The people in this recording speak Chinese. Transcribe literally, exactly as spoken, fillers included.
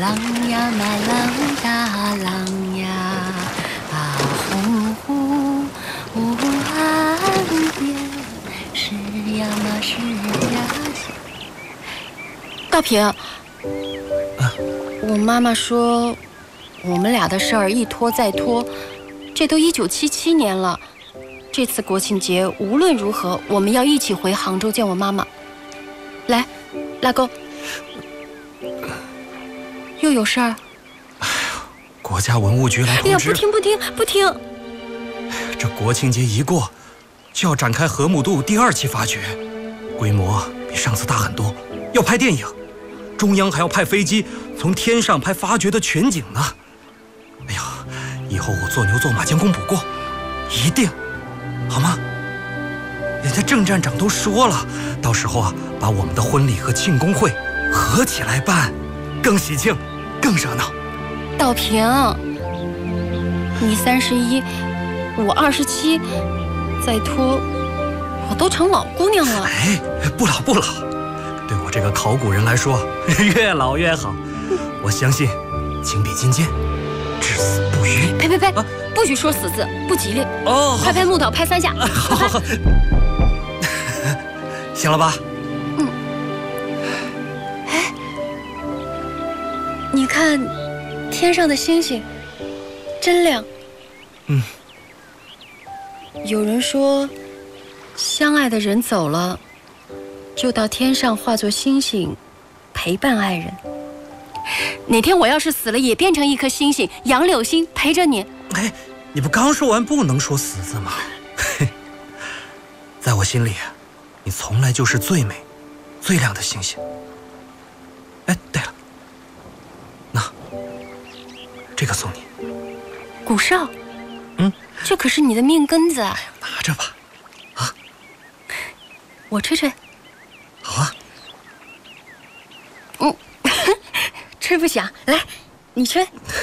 浪呀嘛浪大浪呀，啊呼呼呼岸边，是呀嘛是呀。大平，啊，我妈妈说，我们俩的事儿一拖再拖，这都一九七七年了。这次国庆节无论如何，我们要一起回杭州见我妈妈。来，拉钩。又有事儿？ 哎呀，国家文物局来通知。 哎呀，不听不听不听！ 这国庆节一过，就要展开河姆渡第二期发掘，规模比上次大很多，要拍电影，中央还要派飞机从天上拍发掘的全景呢。哎呀，以后我做牛做马将功补过，一定，好吗？人家郑站长都说了，到时候啊，把我们的婚礼和庆功会合起来办，更喜庆，更热闹。 道平，你三十一，我二十七，再拖，我都成老姑娘了。 哎，不老不老，对我这个考古人来说，越老越好。我相信，情比金坚，至死不渝。 呸呸呸！啊、不许说死字，不吉利。 哦， 快拍木头，拍三下。 啊、好好好。行了吧？ 嗯。哎，你看，天上的星星真亮。 嗯。 有人说，相爱的人走了，就到天上化作星星，陪伴爱人。哪天我要是死了，也变成一颗星星，杨柳星陪着你。 哎，你不刚说完不能说死字吗？在我心里，你从来就是最美、最亮的星星。哎，对了，那这个送你。 古哨， 嗯， 这可是你的命根子啊！ 哎呀，拿着吧，啊， 我吹吹。 好啊。 嗯，吹不响，来，你吹。